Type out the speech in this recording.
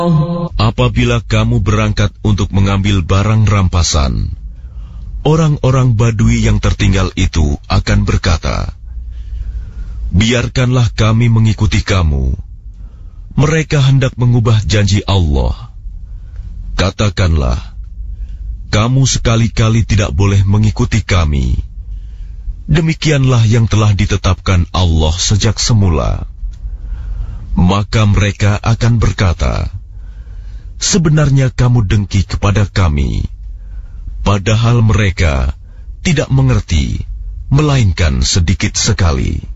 Apabila kamu berangkat untuk mengambil barang rampasan, orang-orang Badui yang tertinggal itu akan berkata, biarkanlah kami mengikuti kamu. Mereka hendak mengubah janji Allah. Katakanlah, kamu sekali-kali tidak boleh mengikuti kami. Demikianlah yang telah ditetapkan Allah sejak semula. Maka mereka akan berkata, sebenarnya kamu dengki kepada kami, padahal mereka tidak mengerti, melainkan sedikit sekali.